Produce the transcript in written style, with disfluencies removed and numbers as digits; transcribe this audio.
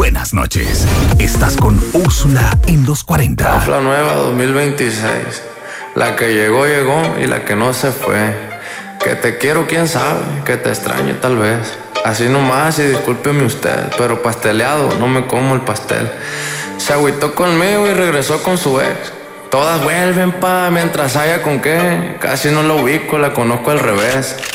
buenas noches. Estás con Úrsula en los 40. La nueva 2026. La que llegó, llegó y la que no se fue. Que te quiero, quién sabe, que te extraño tal vez. Así nomás y discúlpeme usted, pero pasteleado, no me como el pastel. Se agüitó conmigo y regresó con su ex. Todas vuelven mientras haya con qué. Casi no la ubico, la conozco al revés.